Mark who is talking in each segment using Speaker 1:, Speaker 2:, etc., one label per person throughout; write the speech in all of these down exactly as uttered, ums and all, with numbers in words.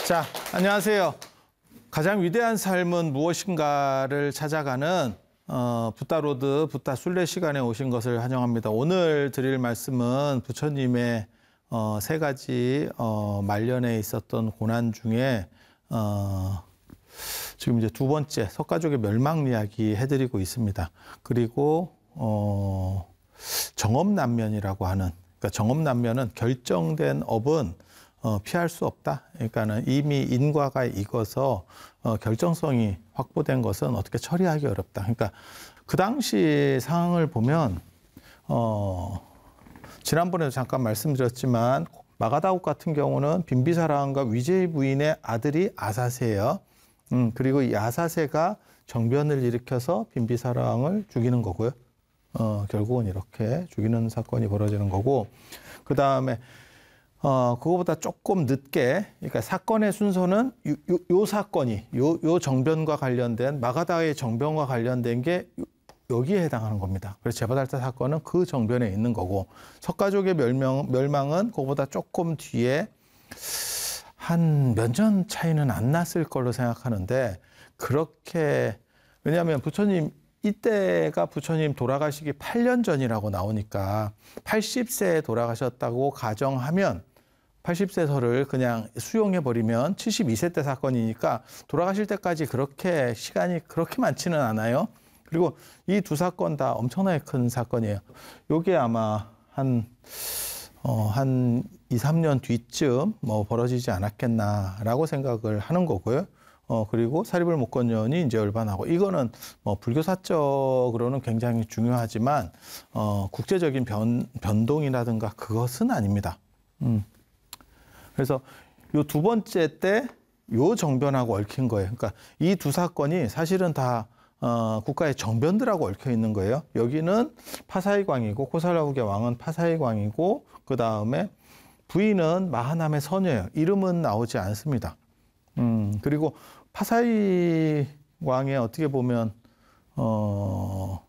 Speaker 1: 자, 안녕하세요. 가장 위대한 삶은 무엇인가를 찾아가는 어, 붓다로드 붓다 순례 시간에 오신 것을 환영합니다. 오늘 드릴 말씀은 부처님의 어, 세 가지 어, 말년에 있었던 고난 중에 어, 지금 이제 두 번째 석가족의 멸망 이야기 해드리고 있습니다. 그리고 어, 정업난면이라고 하는, 그러니까 정업난면은 결정된 업은 어, 피할 수 없다. 그러니까는 이미 인과가 익어서 어, 결정성이 확보된 것은 어떻게 처리하기 어렵다. 그러니까 그 당시 상황을 보면 어, 지난번에도 잠깐 말씀드렸지만 마가다옥 같은 경우는 빈비사랑과 위제이 부인의 아들이 아사세예요. 음, 그리고 이 아사세가 정변을 일으켜서 빈비사랑을 죽이는 거고요. 어, 결국은 이렇게 죽이는 사건이 벌어지는 거고, 그 다음에 어, 그거보다 조금 늦게, 그러니까 사건의 순서는 요, 요, 요 사건이, 요, 요 정변과 관련된, 마가다의 정변과 관련된 게 여기에 해당하는 겁니다. 그래서 제바달타 사건은 그 정변에 있는 거고, 석가족의 멸망, 멸망은 그거보다 조금 뒤에 한 몇 년 차이는 안 났을 걸로 생각하는데, 그렇게, 왜냐하면 부처님, 이때가 부처님 돌아가시기 팔 년 전이라고 나오니까 팔십 세에 돌아가셨다고 가정하면 팔십 세서를 그냥 수용해버리면 칠십이 세 때 사건이니까 돌아가실 때까지 그렇게 시간이 그렇게 많지는 않아요. 그리고 이 두 사건 다 엄청나게 큰 사건이에요. 요게 아마 한, 어, 한 이, 삼 년 뒤쯤 뭐 벌어지지 않았겠나라고 생각을 하는 거고요. 어, 그리고 사리불 목건년이 이제 열반하고, 이거는 뭐 불교사적으로는 굉장히 중요하지만, 어, 국제적인 변, 변동이라든가 그것은 아닙니다. 음. 그래서 요 두 번째 때 요 정변하고 얽힌 거예요. 그러니까 이 두 사건이 사실은 다, 어, 국가의 정변들하고 얽혀 있는 거예요. 여기는 파사이광이고, 코살라후게 왕은 파사이광이고, 그 다음에 부인은 마하남의 서녀예요. 이름은 나오지 않습니다. 음, 그리고 파사이 왕의 어떻게 보면, 어,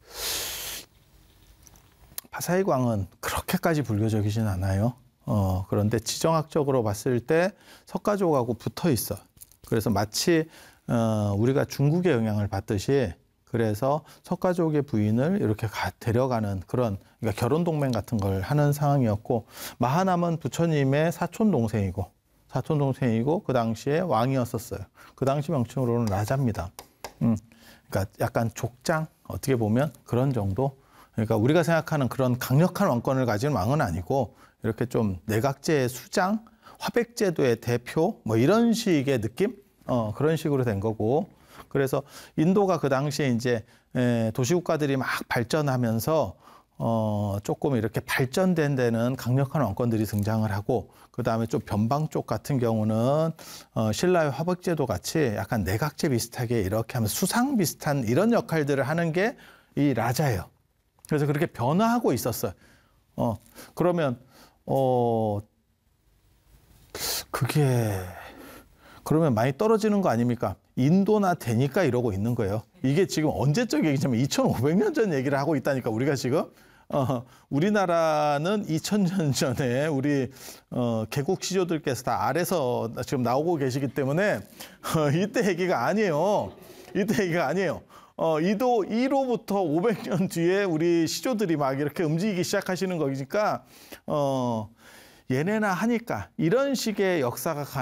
Speaker 1: 파사이 왕은 그렇게까지 불교적이진 않아요. 어, 그런데 지정학적으로 봤을 때 석가족하고 붙어 있어. 그래서 마치, 어, 우리가 중국의 영향을 받듯이, 그래서 석가족의 부인을 이렇게 가, 데려가는 그런, 그러니까 결혼 동맹 같은 걸 하는 상황이었고, 마하남은 부처님의 사촌 동생이고, 사촌 동생이고 그 당시에 왕이었었어요. 그 당시 명칭으로는 라자입니다. 음, 그러니까 약간 족장, 어떻게 보면 그런 정도. 그러니까 우리가 생각하는 그런 강력한 왕권을 가진 왕은 아니고 이렇게 좀 내각제의 수장, 화백제도의 대표, 뭐 이런 식의 느낌, 어, 그런 식으로 된 거고. 그래서 인도가 그 당시에 이제 에, 도시국가들이 막 발전하면서 어, 조금 이렇게 발전된 데는 강력한 왕권들이 등장을 하고, 그 다음에 좀 변방 쪽 같은 경우는, 어, 신라의 화백제도 같이 약간 내각제 비슷하게 이렇게 하면서 수상 비슷한 이런 역할들을 하는 게 이 라자예요. 그래서 그렇게 변화하고 있었어요. 어, 그러면, 어, 그게, 그러면 많이 떨어지는 거 아닙니까? 인도나 되니까 이러고 있는 거예요. 이게 지금 언제적 얘기냐면 이천오백 년 전 얘기를 하고 있다니까, 우리가 지금. 어, 우리나라는 이천 년 전에 우리, 어, 개국 시조들께서 다 아래서 지금 나오고 계시기 때문에, 어, 이때 얘기가 아니에요. 이때 얘기가 아니에요. 어, 이도, 이로부터 오백 년 뒤에 우리 시조들이 막 이렇게 움직이기 시작하시는 거니까, 어, 얘네나 하니까 이런 식의 역사가